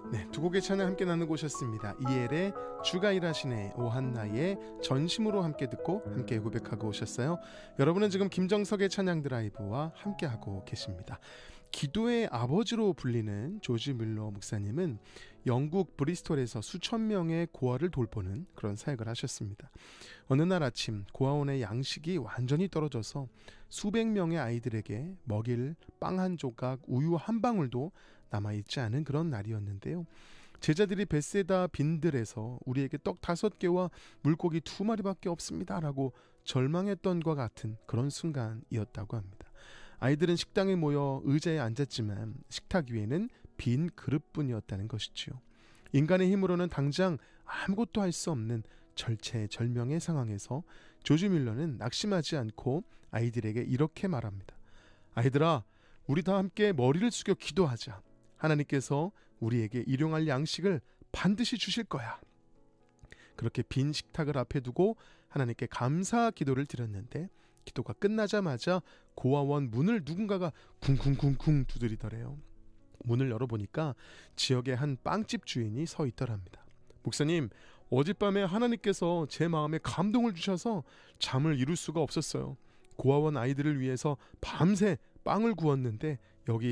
네, 두 곡의 찬양 함께 나누고 오셨습니다. 이엘의 주가 일하시네, 오한나의 전심으로 함께 듣고 함께 고백하고 오셨어요. 여러분은 지금 김정석의 찬양 드라이브와 함께하고 계십니다. 기도의 아버지로 불리는 조지 뮬러 목사님은 영국 브리스톨에서 수천 명의 고아를 돌보는 그런 사역을 하셨습니다. 어느 날 아침 고아원의 양식이 완전히 떨어져서 수백 명의 아이들에게 먹일 빵 한 조각, 우유 한 방울도 남아있지 않은 그런 날이었는데요. 제자들이 벳세다 빈들에서 우리에게 떡 5개와 물고기 2마리밖에 없습니다 라고 절망했던 것 같은 그런 순간이었다고 합니다. 아이들은 식당에 모여 의자에 앉았지만 식탁 위에는 빈 그릇뿐이었다는 것이지요. 인간의 힘으로는 당장 아무것도 할 수 없는 절체절명의 상황에서 조지 뮬러는 낙심하지 않고 아이들에게 이렇게 말합니다. 아이들아, 우리 다 함께 머리를 숙여 기도하자. 하나님께서 우리에게 일용할 양식을 반드시 주실 거야. 그렇게 빈 식탁을 앞에 두고 하나님께 감사 기도를 드렸는데 기도가 끝나자마자 고아원 문을 누군가가 쿵쿵쿵쿵 두드리더래요. 문을 열어보니까 지역의 한 빵집 주인이 서 있더랍니다. 목사님, 어젯밤에 하나님께서 제 마음에 감동을 주셔서 잠을 이룰 수가 없었어요. 고아원 아이들을 위해서 밤새 빵을 구웠는데 여기